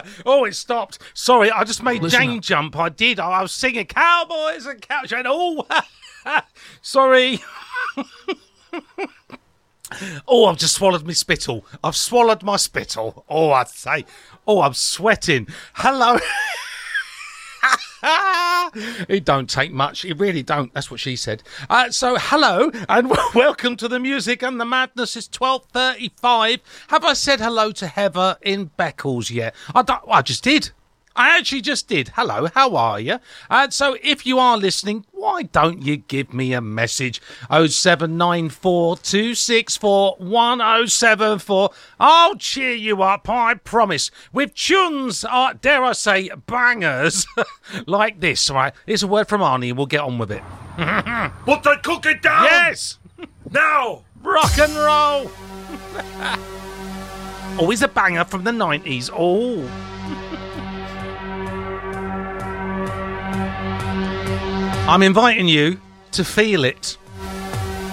Oh, it stopped. Sorry, I just made Jane jump. I did. I was singing Cowboys and Cowboys. Oh, sorry. Oh, I've just swallowed my spittle. I've swallowed my spittle. Oh, I say. Oh, I'm sweating. Hello. It don't take much. It really don't. That's what she said. So, hello and welcome to the music and the madness. It's 12:35. Have I said hello to Heather in Beccles yet? I just did. I actually just did. Hello, how are you? So if you are listening, why don't you give me a message? 07942641074. I'll cheer you up, I promise. With tunes, dare I say, bangers, like this, right? It's a word from Arnie and we'll get on with it. Put the cookie down! Yes! Now! Rock and roll! Always a banger from the 90s. Oh... I'm inviting you to feel it.